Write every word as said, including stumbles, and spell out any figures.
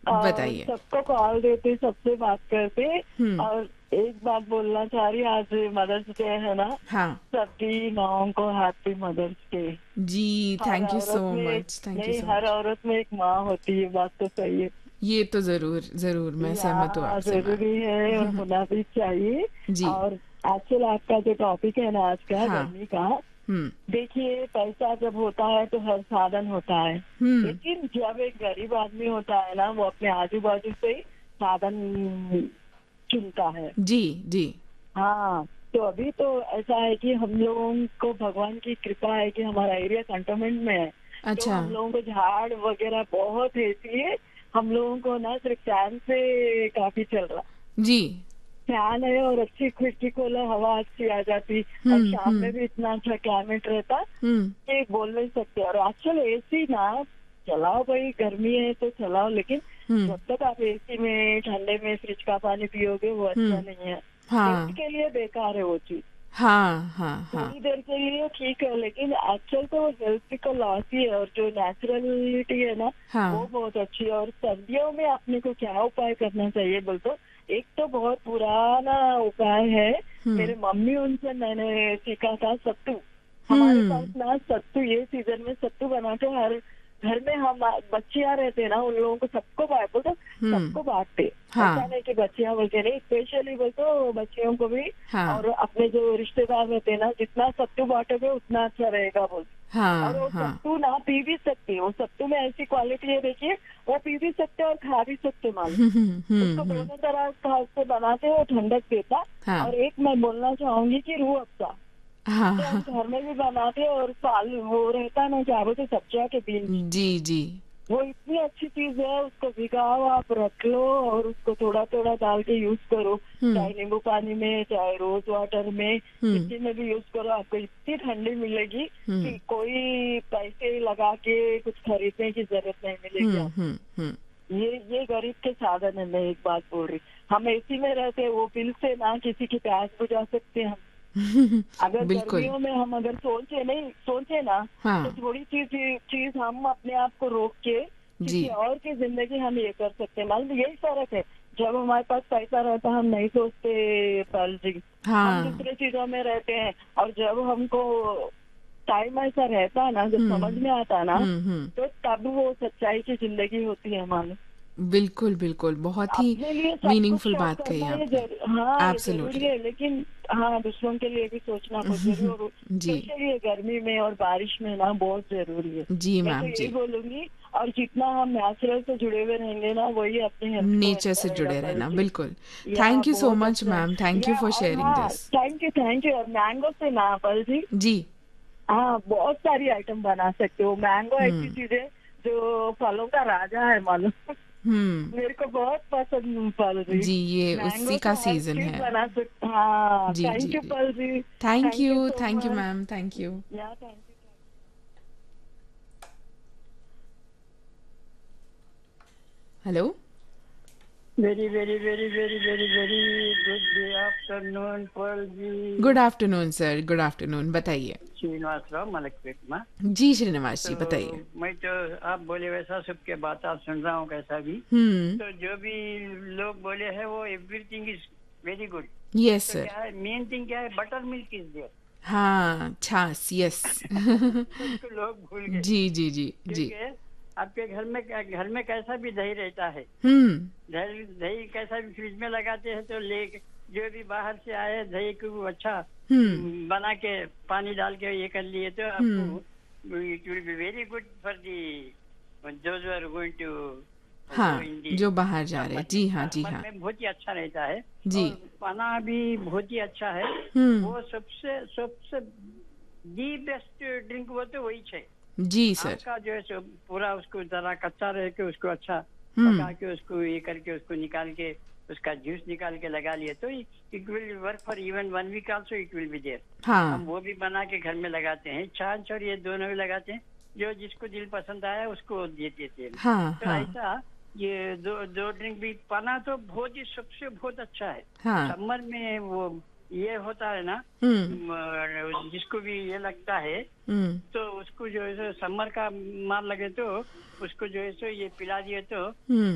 और बताइए। सबको कॉल देते, सबसे बात करते। हम्म। और एक बात बोलना चाह रही, आज मदर्स डे है ना, हाँ सभी माओं को happy mother's day. Ji, her thank you औरत सो में एक, मच, थैंक यू नहीं, सो हर मच। औरत में एक माँ होती है, बात तो सही है। ये तो जरूर जरूर, मैं सहमत हूँ या आपसे जरूरी है और मैम। होना भी चाहिए। जी। और एक्चुअल आपका जो टॉपिक है ना आज का, हाँ। गर्मी का, हम्म। देखिए पैसा जब होता है तो हर साधन होता है। हम्म। लेकिन जब एक गरीब आदमी होता है ना, वो अपने आजू बाजू से ही साधन चुनता है। जी जी। हाँ, तो अभी तो ऐसा है कि हम लोगों को भगवान की कृपा है कि हमारा एरिया कंटोनमेंट में है। तो अच्छा। हम लोगों को झाड़ वगैरह बहुत है, इसलिए हम लोगों को ना सिर्फ फैन से काफी चल रहा। जी। फैन है और अच्छी खिड़की खोलो, हवा अच्छी आ जाती। और हम्म शाम में हम्म भी इतना अच्छा क्लाइमेट रहता हम्म कि बोल नहीं सकते। और आजकल एसी ना चलाओ भाई, गर्मी है तो चलाओ, लेकिन हम्म जब तक आप एसी में ठंडे में फ्रिज का पानी पियोगे वो अच्छा हम्म। नहीं है। हेल्थ हाँ के लिए बेकार है वो चीज। हाँ हाँ हाँ। थोड़ी देर के लिए ठीक है, लेकिन आजकल तो हेल्थ का लॉस ही है। और जो नेचुरलिटी है ना, वो हाँ। बहुत अच्छी है। और सर्दियों में अपने को क्या उपाय करना चाहिए बोल तो, एक तो बहुत पुराना उपाय है, हम्म मेरे मम्मी उनसे मैंने सीखा था, सत्तू। हमारे पास हम्म ना सत्तू, ये सीजन में सत्तू बना के हर घर में, हम बच्चियां रहते हैं ना, उन लोगों को सबको बांटो, तो हम्म। सबको बांटते। ऐसा हाँ नहीं कि बच्चियां बोलते नहीं, स्पेशली बोलते बच्चियों को भी। हाँ और अपने जो रिश्तेदार रहते हैं ना, जितना सत्तू बांटोगे उतना अच्छा रहेगा बोलते। और हाँ वो हाँ। सत्तू ना पी भी सकते हो, सत्तू में ऐसी क्वालिटी है, देखिए, वो पी भी सकते और खा भी सकते मालूम। हम्म हम्म उसको हम्म। दोनों तरह का से बनाते हो, ठंडक देता। हाँ और एक मैं बोलना चाहूंगी कि रूह अफ़ज़ा, हाँ तो हम हाँ। घर में भी बनाते हैं। और साल वो रहता है ना, क्या बोलते, सब्जियों के बीज, जी जी। वो इतनी अच्छी चीज है, उसको भिगाओ, आप रख लो और उसको थोड़ा थोड़ा डाल के यूज करो। हम्म चाहे नींबू पानी में, चाहे रोज वाटर में, हम्म किसी में भी यूज करो, आपको इतनी ठंडी मिलेगी हम्म कि कोई पैसे लगा के कुछ खरीदने की जरूरत नहीं मिलेगी हम्म आपको। हम्म हम्म। ये ये गरीब के साधन है। मैं एक बात बोल रही, हम एसी में रहते हैं, वो बिल से ना किसी की प्यास बुझा सकते हैं हम। अगर बिल्कुल। गर्मियों में हम अगर सोचे नहीं, सोचे ना, तो हाँ थोड़ी चीज चीज हम अपने आप को रोक के जी। किसी और की जिंदगी हम ये कर सकते हैं। मालूम, यही फर्क है। जब हमारे पास पैसा रहता हम नहीं सोचते पाल जी, हम हाँ। दूसरे चीजों में रहते हैं। और जब हमको टाइम ऐसा रहता है ना, जब समझ हम्म में आता है ना, हम्म हम्म। तो तब वो सच्चाई की जिंदगी होती है हमारी। बिल्कुल बिल्कुल, बहुत ही अपने लिए सब कुछ मीनिंगफुल शौक बात कही करना ये आपने। जरूर, हाँ ये जरूरी एब्सोल्युटली। है, लेकिन हाँ दूसरों के लिए भी सोचना बहुत जरूरी है। और जी स्पेशली ये गर्मी में और बारिश में ना बहुत जरूरी है। जी मैं तो मैम यही जी। बोलूंगी। और जितना हम नेचुरल से जुड़े हुए रहेंगे ना, वही अपने हेल्थ को नेचर अच्छा से रहेगा जुड़े पर रहना, जी। बिल्कुल। या थैंक यू सो बहुत मच अच्छा है। मैम, थैंक यू या फॉर और शेयरिंग हाँ, this. Thank you thank you. और मैंगो से ना पल जी, जी। हाँ बहुत सारी आइटम बना सकते हो। मैंगो ऐसी हम्म चीज है जो फलों का राजा है मालूम। हम्म। मेरे को बहुत पसंद पल जी। जी, ये मैंगो उसी से का हर सीजन चीज है। बना सकते। हाँ, जी जी थैंक यू जी। पल जी। Thank thank you you so thank you much. Ma'am, thank you. या thank you. Hello. Very very very very very very good afternoon पल गुड जी। आफ्टरनून सर, गुड आफ्टरनून, बताइए। श्रीनिवासराव मलकपेट में। जी श्रीनिवास तो जी बताइए। मैं तो आप बोले वैसा सबके बात आप सुन रहा हूँ, कैसा भी। हम्म। तो जो भी लोग बोले हैं वो everything is very good. Yes तो सर। क्या है, मेन थिंग क्या है, बटर मिल्क इज देयर। हाँ, छाछ, यस। उसको लोग भूल गए। जी जी जी जी। क्योंकि आपके घर में घर में कैसा भी दही रहता है, हम्म दही दही कैसा भी फ्रिज में लगाते हैं, तो ले जो भी बाहर से आए दही को अच्छा हम्म हम्म, बना के पानी डाल के ये कर लिए, तो हम्म। आपको it will be very good for the those are going to go हाँ, इन दी जो बाहर जा रहे, समर में। जी हाँ जी समर हाँ। में बहुत ही अच्छा रहता है। जी। और पाना भी बहुत ही अच्छा है। हम्म। वो सबसे सबसे दी बेस्ट ड्रिंक वो तो वही है। जी आम सर। का जो है सो पूरा उसको जरा कच्चा रह के उसको अच्छा हम्म। पका के उसको ये करके उसको निकाल के उसका जूस निकाल के लगा लिए, तो it will work for even one week also, it will be there. हम हाँ वो भी बना के घर में लगाते हैं, छाछ और ये दोनों भी लगाते हैं। जो जिसको दिल पसंद आया उसको दे देते हैं। हाँ तो हाँ ऐसा ये दो दो ड्रिंक भी पाना तो बहुत ही सबसे बहुत अच्छा है। हाँ। समर में वो ये होता है ना, हम्म म, जिसको भी ये लगता है, हम्म तो उसको जो है सो समर का मार लगे तो उसको जो है सो ये पिला दिए तो हम्म।